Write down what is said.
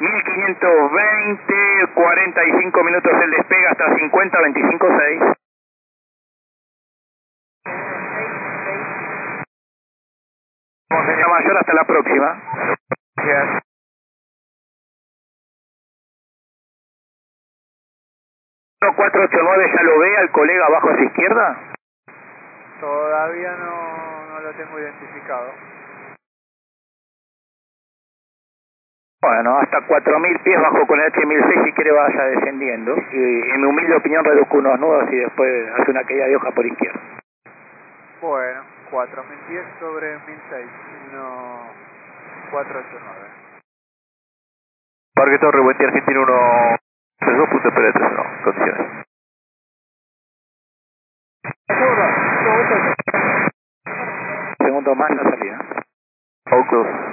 1520, 45 minutos el despegue hasta 50, 25-6. Señor Mayor, hasta la próxima. Gracias. 489, ¿ya lo ve al colega abajo a su izquierda? Todavía no lo tengo identificado. Bueno, hasta 4000 pies bajo con el H1006, si quiere vaya descendiendo. Y en mi humilde opinión reduzco unos nudos y después hace una caída de hoja por izquierda. Bueno, 4010 sobre 1006, 1489. Parque Torre, buen día, Argentina 132.331, condiciones. Segundo más la salida. All close.